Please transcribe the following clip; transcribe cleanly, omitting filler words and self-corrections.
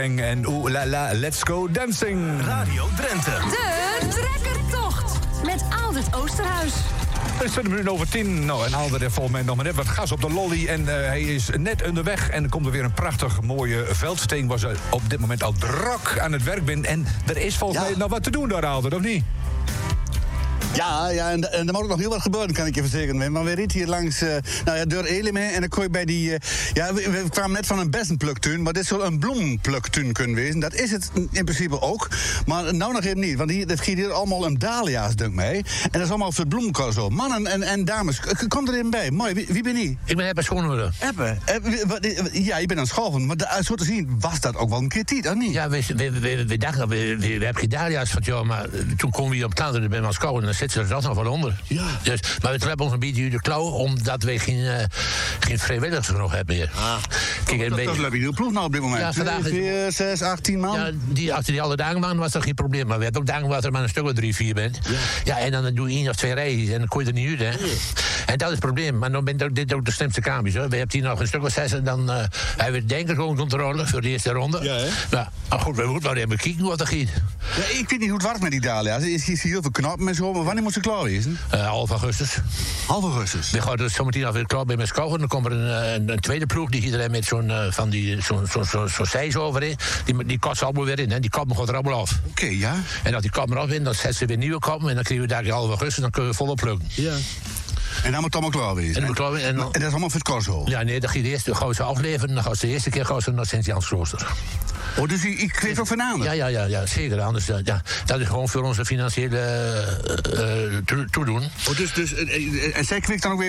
En oeh la la, let's go dancing. Radio Drenthe. De trekkertocht met Aldert Oosterhuis. Het is 20 minuten over 10. Nou, en Alder heeft volgens mij nog maar net wat gas op de lolly. En hij is net onderweg. En er komt er weer een prachtig mooie veldsteen. Waar ze op dit moment al druk aan het werk bent. En er is volgens mij nog wat te doen daar, Alder, of niet? Ja, en er moet ook nog heel wat gebeuren, kan ik je verzekeren. Maar we reden hier langs door Elim en dan kon je bij die... we kwamen net van een bessenpluktuin, maar dit zou een bloempluktuin kunnen wezen. Dat is het in principe ook, maar nou nog even niet. Want het gaat hier allemaal om dahlia's, denk mij. En dat is allemaal op het bloemkool zo. Mannen en dames, kom er even bij. Mooi, wie ben je? Ik ben Eppe Schoonhoeden. Eppe? Ja, je bent aan het schoven, maar zo te zien was dat ook wel een keer tijd, of niet? Ja, we dachten, we hebben geen dahlia's van jou, maar toen komen we hier op het land en ben we aan het schouwen en dan zitten ze er nog wel onder. Ja. Dus, maar we trappen ons een beetje uit de klauw, omdat we geen vrijwilligers genoeg hebben meer. Kijk, dat is een nieuwe ploeg nou op dit moment. Ja, vandaag 4, 6, 18 man. Ja, als die alle dagen waren, was dat geen probleem. Maar we hebben ook dagen waar er maar een stuk of 3, 4 bent. Ja, en dan doe je 1 of 2 rijden en dan kon je er niet uit, hè. Ja. En dat is het probleem. Maar dan bent dit ook de slimste kampjes, hoor. We hebben hier nog een stuk of 6 en dan hebben we denk ik gewoon controle voor de eerste ronde. Ja, hè? Nou, maar goed, we moeten maar even kijken wat er gaat. Ja, ik weet niet hoe het werkt met die dahlia's. Is hier heel veel knappen en zo, maar wanneer moet ze klaar wezen? Half augustus. Half augustus? We gaan dus zometeen alweer klaar bij met schouwen. Dan komt er een tweede ploeg die iedereen met zo'n zijs overheen. Die kost ze allemaal weer in, hè. Die kappen gaat er allemaal af. Oké, ja. En als die kappen eraf in, dan zetten ze weer nieuwe kappen. En dan krijgen we daar half augustus en dan kunnen we volop plukken. Ja. En dan moet het allemaal klaar wezen. En dat is allemaal voor het korzo? Ja, nee, dan gaan ze gauw ze afleveren. Dan gaan ze de eerste keer naar Sint-Jansklooster. Oh, dus ik kreeg ook vanavond? Ja, zeker. Anders, dat is gewoon voor onze financiële toedoen. Oh, dus, en zij kwikt dan ook weer